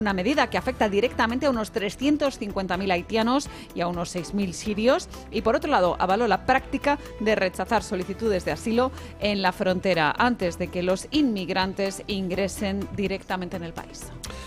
Una medida que afecta directamente a unos 350.000 haitianos y a unos 6.000 sirios. Y por otro lado, avaló la práctica de rechazar solicitudes de asilo en la frontera antes de que los inmigrantes ingresen directamente en el país.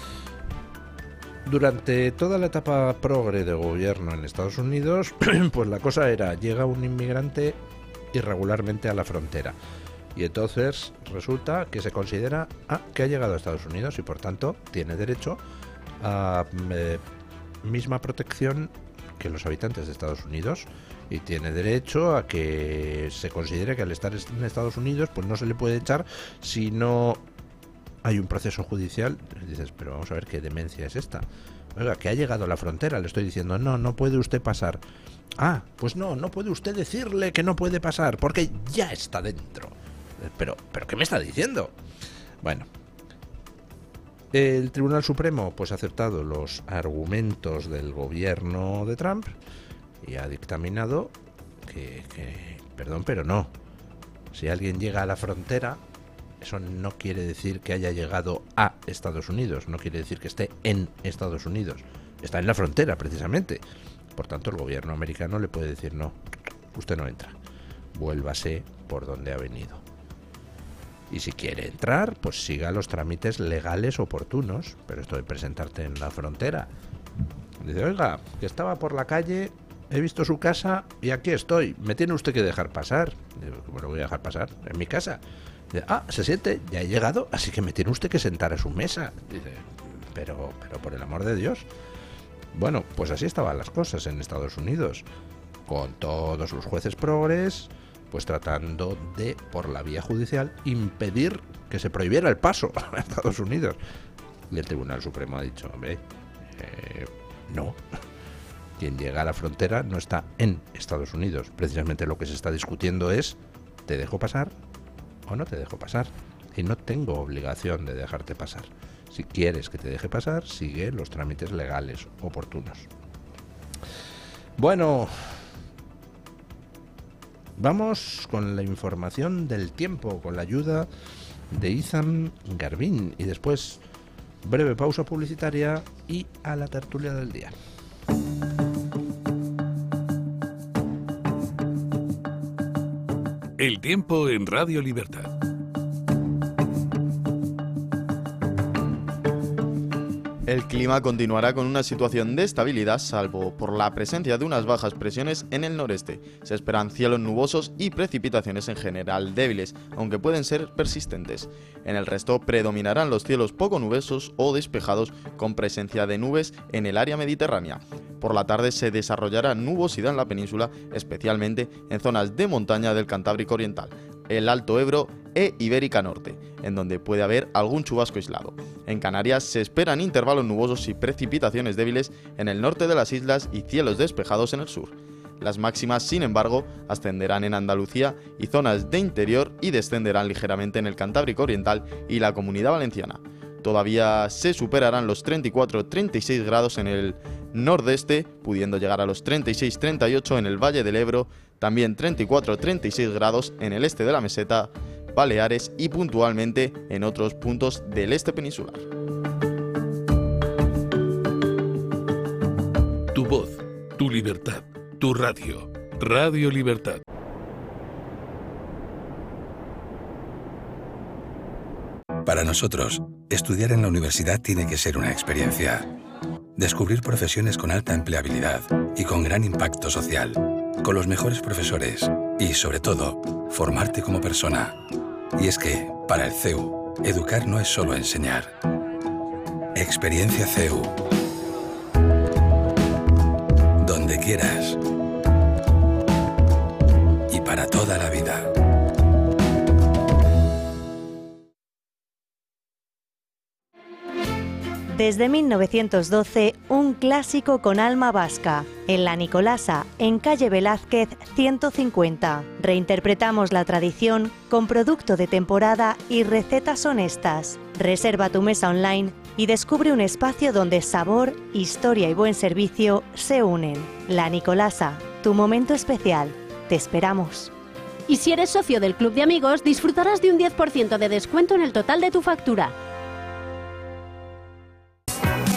Durante toda la etapa progre de gobierno en Estados Unidos, pues la cosa era, llega un inmigrante irregularmente a la frontera. Y entonces resulta que se considera que ha llegado a Estados Unidos y por tanto tiene derecho a misma protección que los habitantes de Estados Unidos y tiene derecho a que se considere que al estar en Estados Unidos pues no se le puede echar si no hay un proceso judicial. Y dices, pero vamos a ver qué demencia es esta. Oiga, que ha llegado a la frontera, le estoy diciendo, no puede usted pasar. Pues no puede usted decirle que no puede pasar porque ya está dentro. ¿Pero qué me está diciendo? Bueno, el Tribunal Supremo pues ha aceptado los argumentos del gobierno de Trump y ha dictaminado que perdón, pero no. Si alguien llega a la frontera, eso no quiere decir que haya llegado a Estados Unidos, no quiere decir que esté en Estados Unidos. Está en la frontera, precisamente. Por tanto, el gobierno americano le puede decir, no, usted no entra, vuélvase por donde ha venido. Y si quiere entrar, pues siga los trámites legales oportunos. Pero esto de presentarte en la frontera. Dice, oiga, que estaba por la calle, he visto su casa y aquí estoy. ¿Me tiene usted que dejar pasar? Digo, ¿cómo lo voy a dejar pasar? En mi casa. Dice, se siente, ya he llegado, así que me tiene usted que sentar a su mesa. Dice, pero por el amor de Dios. Bueno, pues así estaban las cosas en Estados Unidos. Con todos los jueces progres, pues tratando de, por la vía judicial, impedir que se prohibiera el paso a Estados Unidos. Y el Tribunal Supremo ha dicho, no. Quien llega a la frontera no está en Estados Unidos. Precisamente lo que se está discutiendo es, ¿te dejo pasar o no te dejo pasar? Y no tengo obligación de dejarte pasar. Si quieres que te deje pasar, sigue los trámites legales oportunos. Bueno, vamos con la información del tiempo, con la ayuda de Izam Garbín. Y después, breve pausa publicitaria y a la tertulia del día. El tiempo en Radio Libertad. El clima continuará con una situación de estabilidad, salvo por la presencia de unas bajas presiones en el noreste. Se esperan cielos nubosos y precipitaciones en general débiles, aunque pueden ser persistentes. En el resto predominarán los cielos poco nubosos o despejados, con presencia de nubes en el área mediterránea. Por la tarde se desarrollará nubosidad en la península, especialmente en zonas de montaña del Cantábrico Oriental, el Alto Ebro e Ibérica Norte, en donde puede haber algún chubasco aislado. En Canarias se esperan intervalos nubosos y precipitaciones débiles en el norte de las islas y cielos despejados en el sur. Las máximas, sin embargo, ascenderán en Andalucía y zonas de interior y descenderán ligeramente en el Cantábrico Oriental y la Comunidad Valenciana. Todavía se superarán los 34-36 grados en el nordeste, pudiendo llegar a los 36-38 en el Valle del Ebro, también 34-36 grados en el este de la meseta, Baleares y puntualmente en otros puntos del este peninsular. Tu voz, tu libertad, tu radio. Radio Libertad. Para nosotros, estudiar en la universidad tiene que ser una experiencia. Descubrir profesiones con alta empleabilidad y con gran impacto social, con los mejores profesores y, sobre todo, formarte como persona. Y es que, para el CEU, educar no es solo enseñar. Experiencia CEU. Donde quieras. Y para toda la vida. Desde 1912, un clásico con alma vasca. En La Nicolasa, en calle Velázquez 150. Reinterpretamos la tradición con producto de temporada y recetas honestas. Reserva tu mesa online y descubre un espacio donde sabor, historia y buen servicio se unen. La Nicolasa, tu momento especial. Te esperamos. Y si eres socio del Club de Amigos, disfrutarás de un 10% de descuento en el total de tu factura.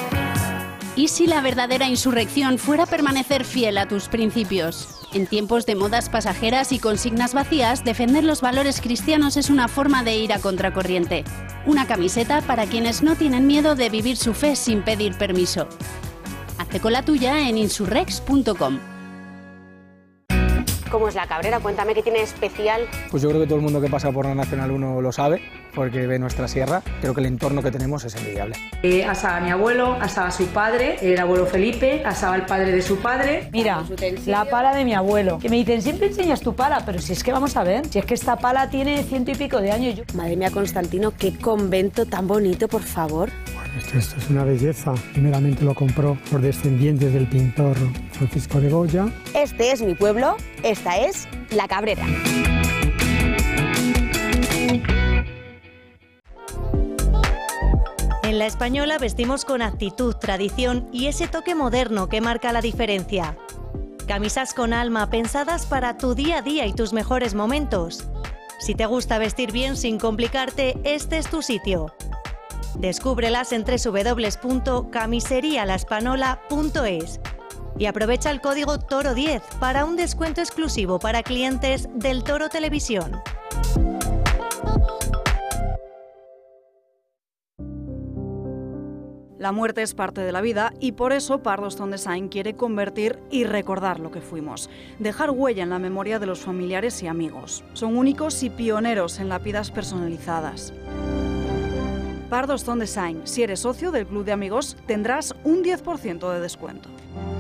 ¿Y si la verdadera insurrección fuera permanecer fiel a tus principios? En tiempos de modas pasajeras y consignas vacías, defender los valores cristianos es una forma de ir a contracorriente. Una camiseta para quienes no tienen miedo de vivir su fe sin pedir permiso. Hazte con la tuya en insurrex.com. ¿Cómo es la Cabrera? Cuéntame qué tiene especial. Pues yo creo que todo el mundo que pasa por la Nacional 1 lo sabe, porque ve nuestra sierra. Creo que el entorno que tenemos es envidiable. Asaba mi abuelo, asaba su padre, el abuelo Felipe, asaba el padre de su padre. Mira, la pala de mi abuelo, que me dicen, siempre enseñas tu pala, pero si es que vamos a ver, si es que esta pala tiene 100 y pico de años. Madre mía, Constantino, qué convento tan bonito, por favor. Esto es una belleza. Primeramente lo compró los descendientes del pintor Francisco de Goya. Este es mi pueblo, esta es La Cabrera. En La Española vestimos con actitud, tradición y ese toque moderno que marca la diferencia. Camisas con alma pensadas para tu día a día y tus mejores momentos. Si te gusta vestir bien sin complicarte, este es tu sitio. Descúbrelas en www.camiserialaespanola.es y aprovecha el código TORO10 para un descuento exclusivo para clientes del Toro Televisión. La muerte es parte de la vida y por eso Pardostone Design quiere convertir y recordar lo que fuimos. Dejar huella en la memoria de los familiares y amigos. Son únicos y pioneros en lápidas personalizadas. Pardostone Design. Si eres socio del Club de Amigos, tendrás un 10% de descuento.